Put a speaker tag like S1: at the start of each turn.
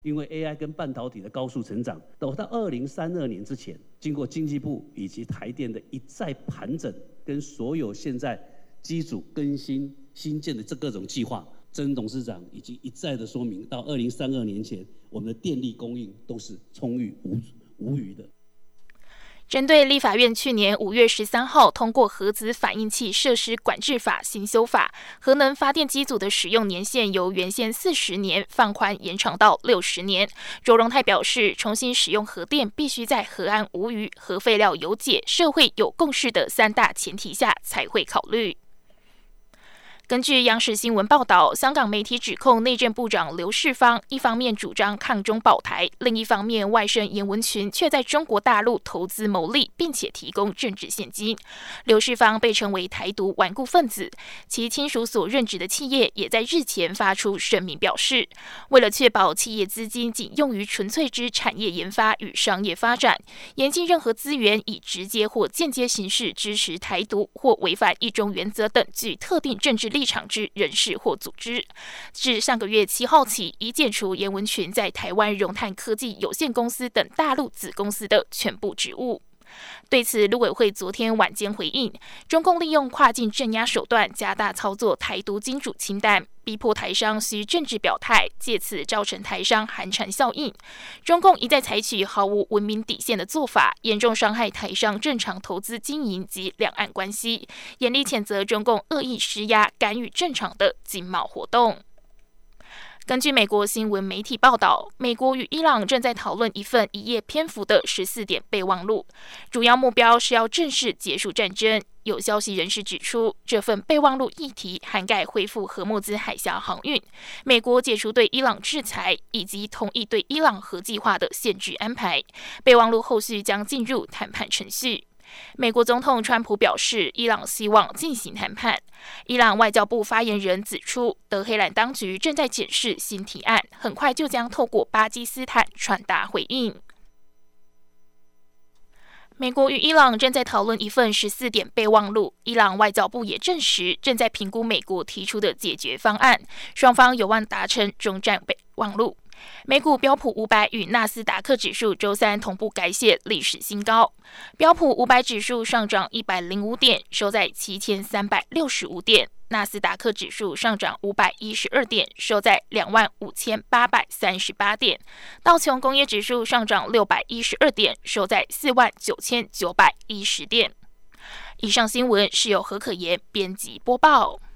S1: 因为 AI 跟半导体的高速成长，到2032年之前，经过经济部以及台电的一再盘整，跟所有现在机组更新新建的这各种计划，曾董事长已经一再的说明，到2032年前，我们的电力供应都是充裕无余的。
S2: 针对立法院去年5月13号通过核子反应器设施管制法新修法，核能发电机组的使用年限由原先40年放宽延长到60年。卓荣泰表示，重新使用核电必须在核安无虞、核废料有解、社会有共识的3大前提下才会考虑。根据央视新闻报道，香港媒体指控内政部长刘世芳一方面主张抗中保台，另一方面外甥严文群却在中国大陆投资牟利，并且提供政治现金。刘世芳被称为台独顽固分子，其亲属所任职的企业也在日前发出声明表示，为了确保企业资金仅用于纯粹之产业研发与商业发展，严禁任何资源以直接或间接形式支持台独或违反一中原则等具特定政治立场之人士或组织。自上个月7号起，已解除严文群在台湾荣泰科技有限公司等大陆子公司的全部职务。对此，陆委会昨天晚间回应，中共利用跨境镇压手段加大操作台独金主清单，逼迫台商需政治表态，借此造成台商寒蝉效应。中共一再采取毫无文明底线的做法，严重伤害台商正常投资经营及两岸关系，严厉谴责中共恶意施压、干预正常的经贸活动。根据美国新闻媒体报道，美国与伊朗正在讨论一份1页篇幅的14点备忘录，主要目标是要正式结束战争。有消息人士指出，这份备忘录议题涵盖恢复荷默兹海峡航运、美国解除对伊朗制裁，以及同意对伊朗核计划的限制安排。备忘录后续将进入谈判程序。美国总统川普表示，伊朗希望进行谈判。伊朗外交部发言人指出，德黑兰当局正在检视新提案，很快就将透过巴基斯坦传达回应。美国与伊朗正在讨论一份14点备忘录，伊朗外交部也证实正在评估美国提出的解决方案，双方有望达成终战备忘录。美股标普500与纳斯达克指数周三同步改写历史新高，标普500指数上涨105点，收在7365点；纳斯达克指数上涨512点，收在25838点；道琼工业指数上涨612点，收在49910点。以上新闻是由何可言编辑播报。